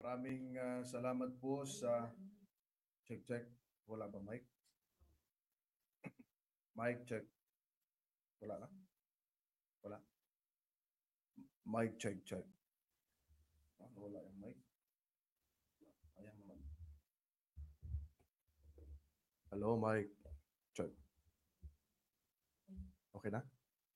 Maraming salamat po sa check. Wala ba mic? Mic check. Wala na? Wala. Mic check. Wala yung mic. Ayan naman. Hello, mic check. Okay na?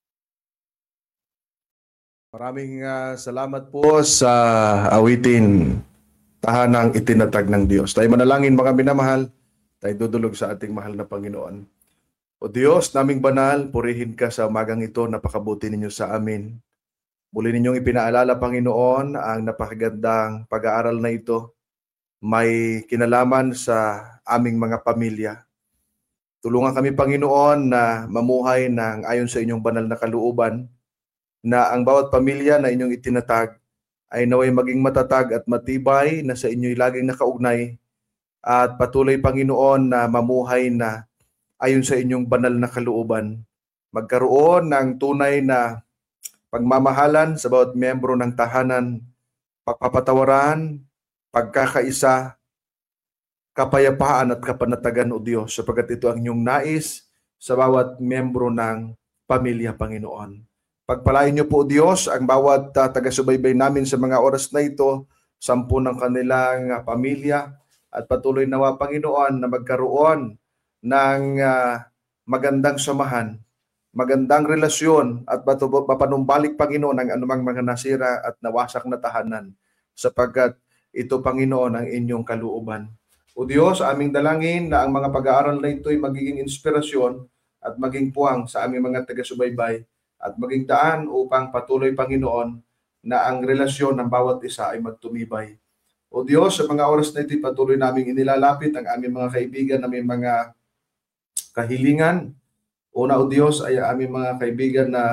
Maraming salamat po sa awitin Tahanang Itinatag ng Diyos. Tayo manalangin mga minamahal, tayo dudulog sa ating mahal na Panginoon. O Diyos, naming banal, purihin ka sa umagang ito, napakabuti ninyo sa amin. Muli ninyong ipinaalala, Panginoon, ang napakagandang pag-aaral na ito. May kinalaman sa aming mga pamilya. Tulungan kami, Panginoon, na mamuhay ng ayon sa inyong banal na kalooban, na ang bawat pamilya na inyong itinatag ay naway maging matatag at matibay na sa inyo'y laging nakaugnay at patuloy, Panginoon, na mamuhay na ayon sa inyong banal na kalooban. Magkaroon ng tunay na pagmamahalan sa bawat miyembro ng tahanan, pagpapatawaran, pagkakaisa, kapayapaan at kapanatagan, O Diyos, sapagkat ito ang inyong nais sa bawat miyembro ng pamilya, Panginoon. Pagpalain niyo po, Diyos, ang bawat taga-subaybay namin sa mga oras na ito, 10 ng kanilang pamilya, at patuloy nawa, Panginoon, na magkaroon ng magandang samahan, magandang relasyon, at mapanumbalik, Panginoon, ang anumang mga nasira at nawasak na tahanan, sapagkat ito, Panginoon, ang inyong kalooban. O Diyos, aming dalangin na ang mga pag-aaral na ito ay magiging inspirasyon at maging puwang sa aming mga taga-subaybay, at maging daan upang patuloy, Panginoon, na ang relasyon ng bawat isa ay magtumibay. O Diyos, sa mga oras na ito, patuloy naming inilalapit ang aming mga kaibigan na may mga kahilingan. Una, O Diyos, ay aming mga kaibigan na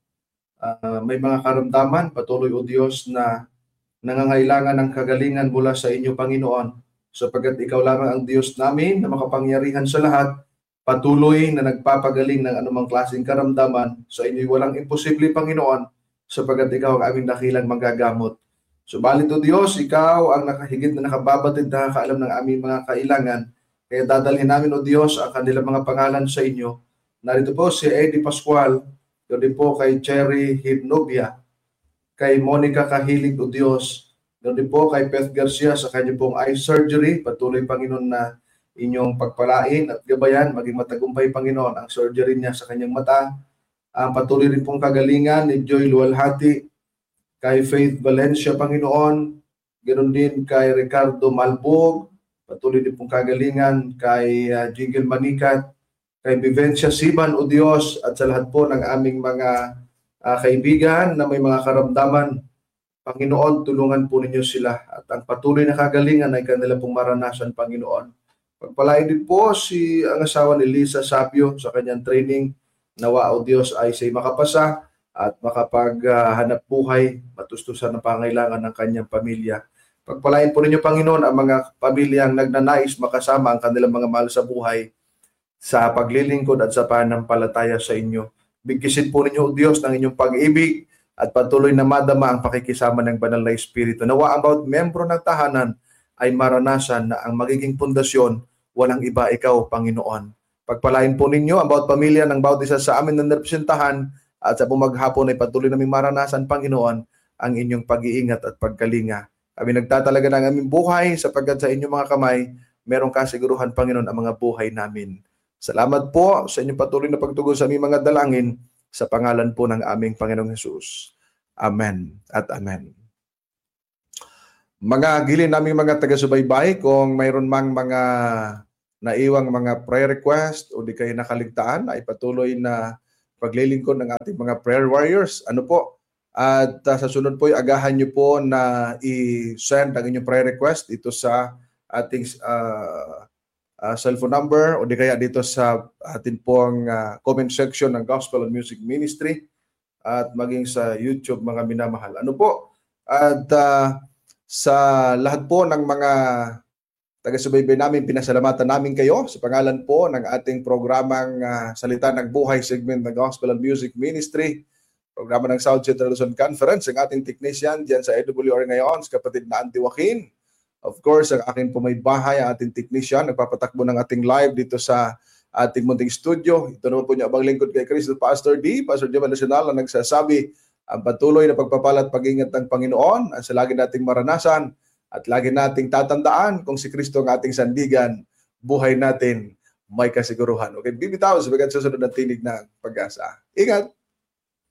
may mga karamdaman. Patuloy, O Diyos, na nangangailangan ng kagalingan mula sa inyo, Panginoon, sapagkat ikaw lamang ang Diyos namin na makapangyarihan sa lahat, patuloy na nagpapagaling ng anumang klaseng karamdaman. Sa inyo'y walang imposible, Panginoon, sapagkat ikaw ang aming dakilang manggagamot. Subalit, O Diyos, ikaw ang nakahigit na nakababatid, nakakaalam ng aming mga kailangan. Kaya dadalhin namin, O Diyos, ang kanilang mga pangalan sa inyo. Narito po si Eddie Pascual, doon po kay Cherry Hibnobia, kay Monica Kahilig, O Diyos, doon po kay Beth Garcia sa kanya pong eye surgery. Patuloy, Panginoon, na inyong pagpalain at gabayan, maging matagumpay, Panginoon, ang surgery niya sa kanyang mata. Ang patuloy rin pong kagalingan ni Joy Lualhati, kay Faith Valencia, Panginoon, ganoon din kay Ricardo Malbog, patuloy din pong kagalingan kay Jigel Manikat, kay Vivencia Siban, O Diyos, at sa lahat po ng aming mga kaibigan na may mga karamdaman. Panginoon, tulungan po ninyo sila, at ang patuloy na kagalingan ay kanila pong maranasan, Panginoon. Pagpalain din po ang asawa ni Lisa Sapio sa kanyang training. Nawa, O Diyos, ay siya'y makapasa at makapaghanap buhay, matustusan ang pangailangan ng kanyang pamilya. Pagpalain po ninyo, Panginoon, ang mga pamilyang nagnanais makasama ang kanilang mga mahal sa buhay sa paglilingkod at sa pananampalataya sa inyo. Bigkisin po ninyo, O Diyos, ng inyong pag-ibig at patuloy na madama ang pakikisama ng banal na Espiritu. Nawa ang bawat membro ng tahanan ay maranasan na ang magiging pundasyon, walang iba, ikaw, Panginoon. Pagpalain po ninyo ang bawat pamilya ng bawat isa sa amin na narepresentahan, at sa bumaghapon ay patuloy naming maranasan, Panginoon, ang inyong pag-iingat at pagkalinga. Kami nagtatalaga ng aming buhay sapagkat sa inyong mga kamay, merong kasiguruhan, Panginoon, ang mga buhay namin. Salamat po sa inyong patuloy na pagtugon sa aming mga dalangin sa pangalan po ng aming Panginoong Hesus. Amen at amen. Mga gilin naming mga taga-subaybay, kung mayroon mang mga naiwang mga prayer request o di kayo nakaligtaan, ay patuloy na paglilingkod ng ating mga prayer warriors. Ano po? At sa sunod po, agahan nyo po na i-send ang inyong prayer request dito sa ating cellphone number o di kaya dito sa ating pong comment section ng Gospel and Music Ministry at maging sa YouTube, mga minamahal. Ano po? At sa lahat po ng mga taga-subaybay namin, pinasalamatan namin kayo sa pangalan po ng ating programang Salita ng Buhay segment ng Gospel and Music Ministry, programa ng South Central Luzon Conference, ang ating technician diyan sa AWR ngayon, si kapatid na Auntie Joaquin, Of course, ang akin po may bahay, ang ating technician, nagpapatakbo ng ating live dito sa ating munting studio. Ito naman po niyo abang lingkod kay Cristo, Pastor D, Pastor Jovan Nacional, na nagsasabi, ang patuloy na pagpapala at pag-ingat ng Panginoon ang sa lagi nating maranasan at lagi nating tatandaan kung si Kristo ang ating sandigan, buhay natin may kasiguruhan. Okay, bibitaw sa susunod na tinig ng pag-asa. Ingat!